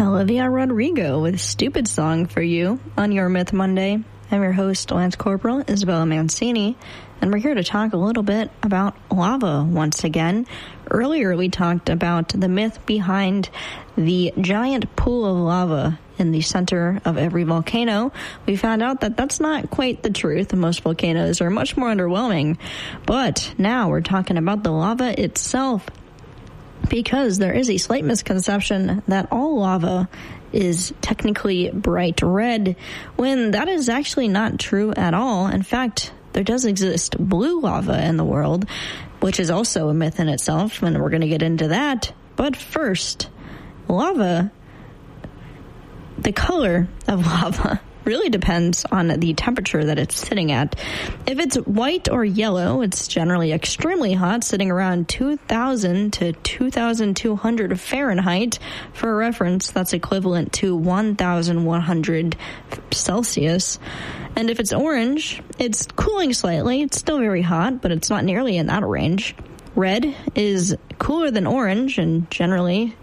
Olivia Rodrigo with Stupid Song for you on Your Myth Monday. I'm your host, Lance Corporal, Isabella Mancini, and we're here to talk a little bit about lava once again. Earlier, we talked about the myth behind the giant pool of lava in the center of every volcano. We found out that that's not quite the truth. Most volcanoes are much more underwhelming. But now we're talking about the lava itself, because there is a slight misconception that all lava is technically bright red, when that is actually not true at all. In fact, there does exist blue lava in the world, which is also a myth in itself, and we're going to get into that. But first, lava, the color of lava really depends on the temperature that it's sitting at. If it's white or yellow, it's generally extremely hot, sitting around 2,000 to 2,200 Fahrenheit. For reference, that's equivalent to 1,100 Celsius. And if it's orange, it's cooling slightly. It's still very hot, but it's not nearly in that range. Red is cooler than orange, and generally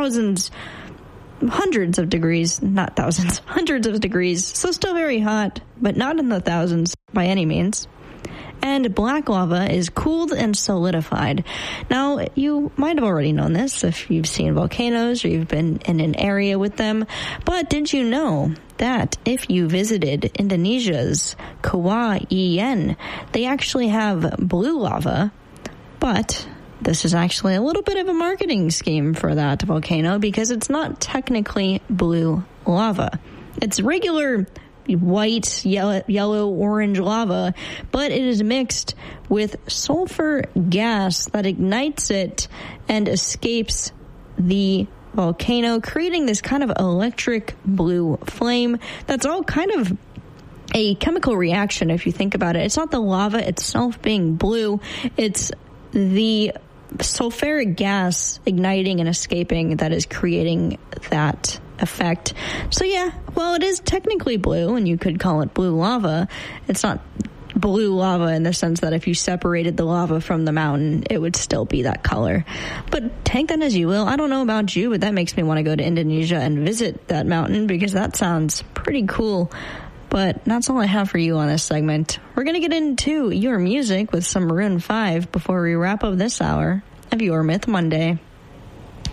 hundreds of degrees, not thousands, hundreds of degrees, so still very hot, but not in the thousands by any means. And black lava is cooled and solidified. Now, you might have already known this if you've seen volcanoes or you've been in an area with them, but did you know that if you visited Indonesia's Kawah Ijen, they actually have blue lava, but this is actually a little bit of a marketing scheme for that volcano, because it's not technically blue lava. It's regular white, yellow, orange lava, but it is mixed with sulfur gas that ignites it and escapes the volcano, creating this kind of electric blue flame that's all kind of a chemical reaction if you think about it. It's not the lava itself being blue, it's the sulfuric gas igniting and escaping that is creating that effect. So yeah, well, it is technically blue, and you could call it blue lava. It's not blue lava in the sense that if you separated the lava from the mountain, it would still be that color. But take that as you will. I don't know about you, but that makes me want to go to Indonesia and visit that mountain, because that sounds pretty cool. But that's all I have for you on this segment. We're going to get into your music with some Maroon 5 before we wrap up this hour of Your Myth Monday.